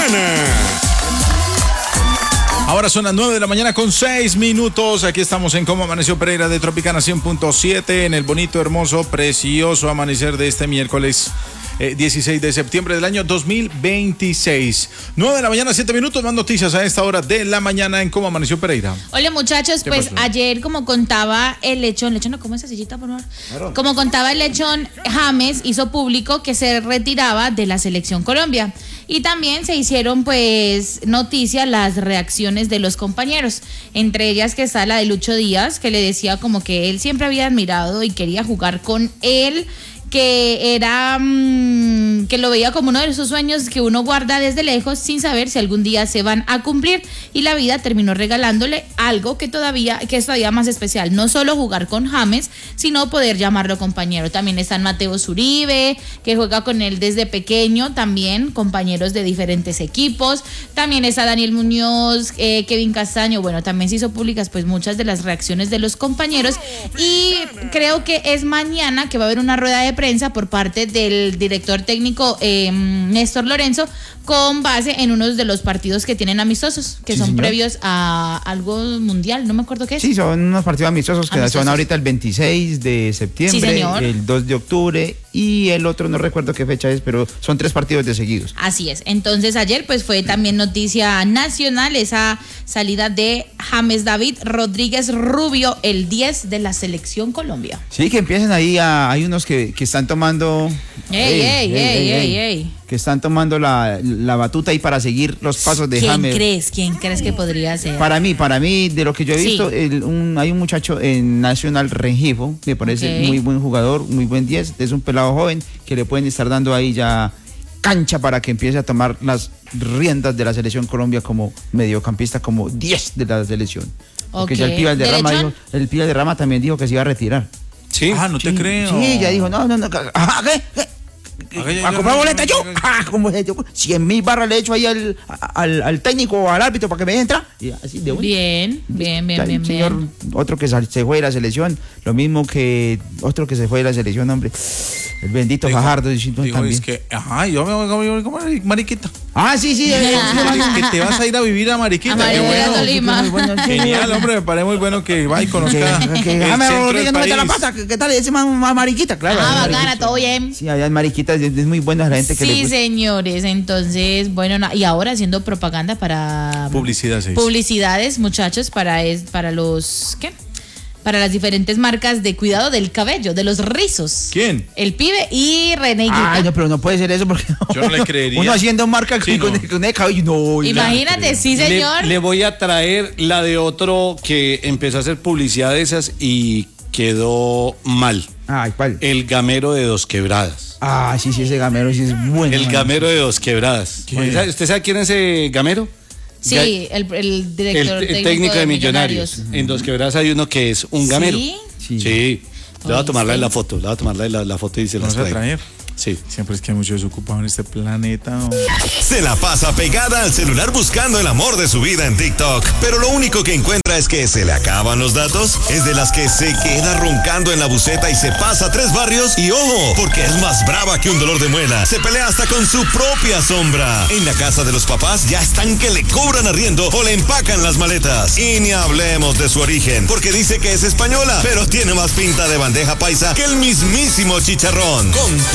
Tropicana. Ahora son las 9 de la mañana con 6 minutos. Aquí estamos en Cómo Amaneció Pereira de Tropicana 100.7 en el bonito, hermoso, precioso amanecer de este miércoles 16 de septiembre del año 2026. 9 de la mañana, 7 minutos. Más noticias a esta hora de la mañana en Cómo Amaneció Pereira. Hola muchachos, pues pasó? Ayer como contaba el lechón, no, ¿cómo esa sillita, por favor? Claro. Como contaba el lechón, James hizo público que se retiraba de la Selección Colombia. Y también se hicieron pues noticia las reacciones de los compañeros, entre ellas que está la de Lucho Díaz, que le decía como que él siempre había admirado y quería jugar con él, que era que lo veía como uno de esos sueños que uno guarda desde lejos sin saber si algún día se van a cumplir, y la vida terminó regalándole algo que es todavía más especial, no solo jugar con James, sino poder llamarlo compañero. También están Mateo Zuribe, que juega con él desde pequeño, también compañeros de diferentes equipos. También está Daniel Muñoz, Kevin Castaño. Bueno, también se hizo públicas pues muchas de las reacciones de los compañeros, y creo que es mañana que va a haber una rueda de prensa por parte del director técnico Néstor Lorenzo, con base en unos de los partidos que tienen amistosos, que sí, son previos a algo mundial, no me acuerdo qué es. Sí, son unos partidos amistosos que son ahorita el 26 de septiembre, sí, el 2 de octubre y el otro no recuerdo qué fecha es, pero son 3 partidos de seguidos. Así es. Entonces ayer pues fue también noticia nacional esa salida de James David Rodríguez Rubio, el 10 de la Selección Colombia. Sí, que empiecen ahí hay unos que están tomando que están tomando la batuta ahí para seguir los pasos de James. ¿Quién crees que podría ser? Para mí, de lo que yo he visto, hay un muchacho en Nacional Rengifo, me parece muy buen jugador, muy buen 10, es un pelado joven que le pueden estar dando ahí ya cancha para que empiece a tomar las riendas de la Selección Colombia como mediocampista, como 10 de la selección. Porque ya el Pío Valderrama también dijo que se iba a retirar. Sí. No te creo. Sí, ya dijo, no. ¿Qué? ¿A comprar boleta yo? ¿Cómo es yo? 100,000 barras le he hecho ahí al técnico o al árbitro para que me entra. Y así de bien. Señor, otro que se fue de la selección, lo mismo que otro que se fue de la selección, hombre. El bendito Fajardo. Digo, es que, yo me voy como Mariquita. Sí. Que te vas a ir a vivir a Mariquita. Qué bueno. Genial, hombre, me parece muy bueno que vaya y conozca. Que Rodríguez no meta la pata. ¿Qué tal? Le decimos Mariquita, claro. Bacana, todo bien. Sí, allá en Mariquita es muy buena la gente que le gusta. Sí, señores. Entonces, bueno, y ahora haciendo propaganda para publicidades, muchachos, para los ¿qué? Para las diferentes marcas de cuidado del cabello, de los rizos. ¿Quién? El Pibe y René Guita. No, pero no puede ser eso porque yo no le creería. Uno haciendo marca con el cabello, no. Imagínate, sí, señor. Le voy a traer la de otro que empezó a hacer publicidad de esas y quedó mal. ¿Cuál? El gamero de Dos Quebradas. Sí, ese gamero sí es bueno. El gamero de Dos Quebradas. ¿Usted sabe quién es ese gamero? Sí, el director técnico de Millonarios. En Dos Quebradas hay uno que es un gamero. Sí. Le voy a tomarla en la foto. La foto y se las trae. Sí. Siempre es que hay mucho desocupado en este planeta. Se la pasa pegada al celular buscando el amor de su vida en TikTok, pero lo único que encuentra es que se le acaban los datos. Es de las que se queda roncando en la buceta y se pasa 3 barrios. Y ojo, porque es más brava que un dolor de muela. Se pelea hasta con su propia sombra. En la casa de los papás ya están que le cobran arriendo o le empacan las maletas. Y ni hablemos de su origen, porque dice que es española, pero tiene más pinta de bandeja paisa que el mismísimo chicharrón. Con